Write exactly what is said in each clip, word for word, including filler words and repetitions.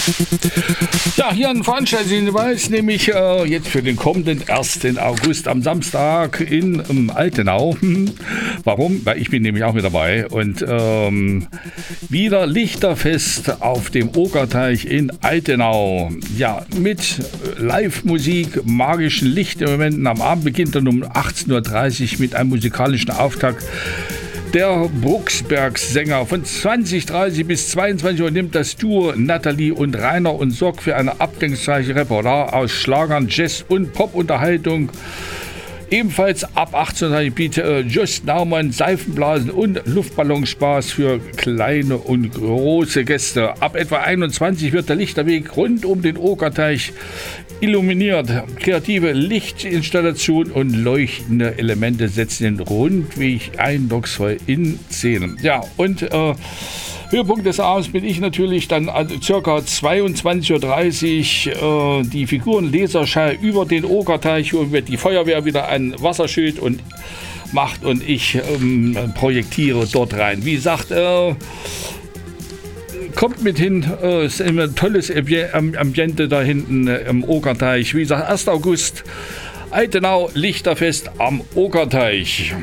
Ja, hier ein Veranstaltungshinweis, nämlich äh, jetzt für den kommenden ersten August am Samstag in ähm, Altenau. Warum? Weil ich bin nämlich auch mit dabei und ähm, wieder Lichterfest auf dem Okerteich in Altenau. Ja, mit Live-Musik, magischen Lichtelementen. Am Abend beginnt dann um achtzehn Uhr dreißig mit einem musikalischen Auftakt. Der Brucksberg-Sänger von zwanzig Uhr dreißig bis zweiundzwanzig Uhr nimmt das Duo Nathalie und Rainer und sorgt für eine abwechslungsreiche Repertoire aus Schlagern, Jazz und Pop-Unterhaltung. Ebenfalls ab achtzehn Uhr dreißig bietet äh, Just Naumann Seifenblasen und Luftballonspaß für kleine und große Gäste. Ab etwa einundzwanzig wird der Lichterweg rund um den Okerteich illuminiert. Kreative Lichtinstallation und leuchtende Elemente setzen den Rundweg eindrucksvoll in Szene. Ja, und äh, Höhepunkt des Abends bin ich natürlich dann ca. zweiundzwanzig Uhr dreißig äh, die Figurenlaserschall über den Okerteich, wo wird die Feuerwehr wieder ein Wasserschild und macht und ich ähm, projektiere dort rein. Wie gesagt, äh, kommt mit hin, äh, es ist ein tolles Ambiente da hinten äh, im Okerteich. Wie gesagt, erster August, Altenau, Lichterfest am Okerteich.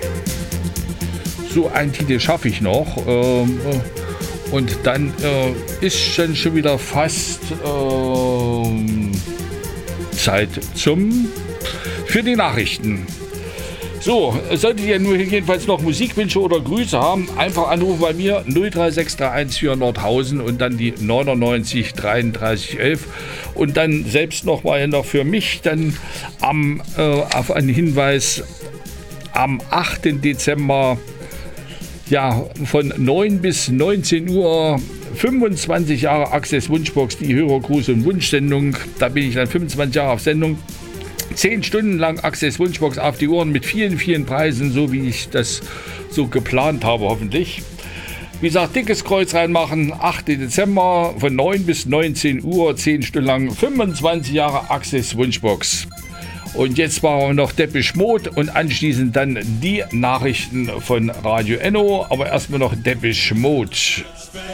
So ein Titel schaffe ich noch. Äh, und dann äh, ist schon, schon wieder fast äh, Zeit zum für die Nachrichten. So, solltet ihr nur jedenfalls noch Musikwünsche oder Grüße haben, einfach anrufen bei mir null drei sechs drei eins vier Nordhausen und dann die neunundneunzig dreiunddreißig elf und dann selbst noch mal noch für mich dann am äh, auf einen Hinweis am achten Dezember, ja, von neun bis neunzehn Uhr fünfundzwanzig Jahre Access Wunschbox, die Hörergruß- und Wunschsendung. Da bin ich dann fünfundzwanzig Jahre auf Sendung. Zehn Stunden lang Access Wunschbox auf die Ohren mit vielen, vielen Preisen, so wie ich das so geplant habe, hoffentlich. Wie gesagt, dickes Kreuz reinmachen, achten Dezember von neun bis neunzehn Uhr, zehn Stunden lang, fünfundzwanzig Jahre Access Wunschbox. Und jetzt machen wir noch Depeche Mode und anschließend dann die Nachrichten von Radio Enno, aber erstmal noch Depeche Mode.